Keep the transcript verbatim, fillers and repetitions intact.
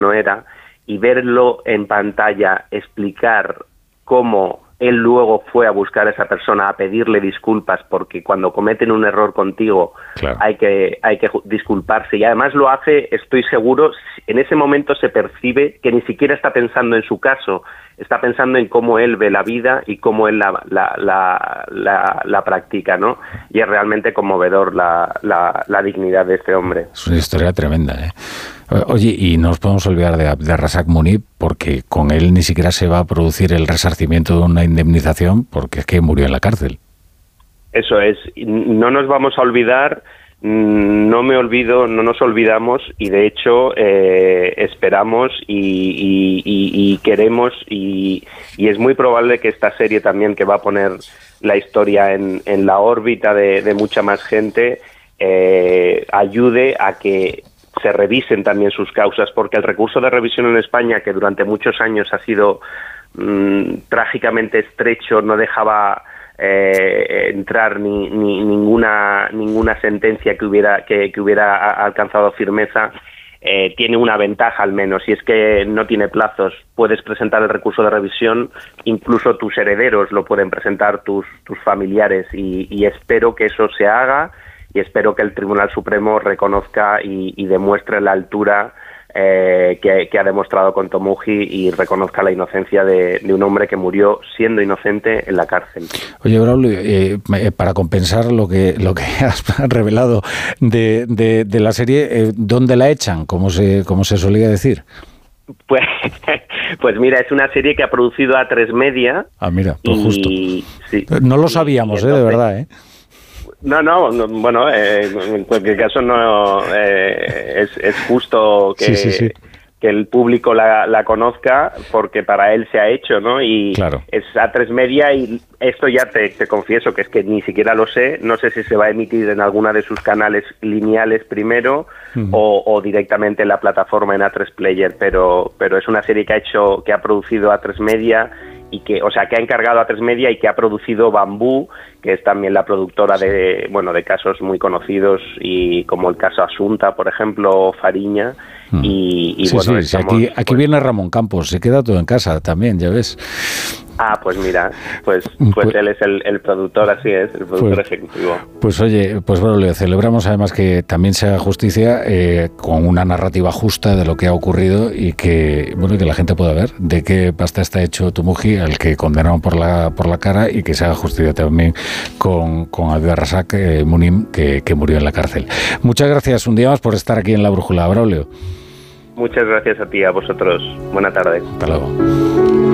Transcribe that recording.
no era, y verlo en pantalla explicar cómo él luego fue a buscar a esa persona a pedirle disculpas, porque cuando cometen un error contigo claro. hay que hay que disculparse, y además lo hace, estoy seguro, en ese momento se percibe que ni siquiera está pensando en su caso, está pensando en cómo él ve la vida y cómo él la la la, la, la practica, ¿no? Y es realmente conmovedor la, la, la dignidad de este hombre. Es una historia tremenda, ¿eh? Oye, y no nos podemos olvidar de Abderrazak Munib, porque con él ni siquiera se va a producir el resarcimiento de una indemnización, porque es que murió en la cárcel. Eso es, no nos vamos a olvidar, no me olvido, no nos olvidamos, y de hecho eh, esperamos y, y, y, y queremos, y, y es muy probable que esta serie también, que va a poner la historia en, en la órbita de, de mucha más gente, eh, ayude a que se revisen también sus causas, porque el recurso de revisión en España, que durante muchos años ha sido mmm, trágicamente estrecho, no dejaba eh, entrar ni, ni ninguna ninguna sentencia que hubiera que, que hubiera alcanzado firmeza, eh, tiene una ventaja al menos, y es que no tiene plazos. Puedes presentar el recurso de revisión, incluso tus herederos lo pueden presentar, tus tus familiares, y, y espero que eso se haga. Y espero que el Tribunal Supremo reconozca y, y demuestre la altura eh, que, que ha demostrado con Tomuji, y reconozca la inocencia de, de un hombre que murió siendo inocente en la cárcel. Oye, Braulio, eh, para compensar lo que lo que has revelado de, de, de la serie, eh, ¿dónde la echan? Como se, como se solía decir. Pues, pues mira, es una serie que ha producido A tres Media. Ah, mira, pues y, justo. Sí, no lo sabíamos, y, y entonces, eh, de verdad, ¿eh? No, no, no bueno, eh, en cualquier caso no eh, es, es justo que, sí, sí, sí. que el público la, la conozca, porque para él se ha hecho, ¿no? Y claro. Es A tres Media, y esto ya te, te confieso que es que ni siquiera lo sé, no sé si se va a emitir en alguna de sus canales lineales primero uh-huh. o, o directamente en la plataforma en A tres Player, pero pero es una serie que ha hecho, que ha producido A tres Media, y que, o sea, que ha encargado A tres Media y que ha producido Bambú, que es también la productora de, bueno, de casos muy conocidos, y como el caso Asunta, por ejemplo, o Fariña, mm. y, y sí, bueno, sí, estamos, aquí, aquí pues, viene Ramón Campos, se queda todo en casa también, ya ves. Ah, pues mira, pues pues, pues él es el, el productor, así es, el productor pues, ejecutivo. Pues oye, pues bueno, le celebramos además que también se haga justicia eh, con una narrativa justa de lo que ha ocurrido, y que, bueno, que la gente pueda ver de qué pasta está hecho Tomuji, al que condenaron por la por la cara, y que se haga justicia también con, con Abderrazak eh, Munib, que, que murió en la cárcel. Muchas gracias un día más por estar aquí en La Brújula, Braulio. Muchas gracias a ti, a vosotros. Buena tarde. Hasta luego.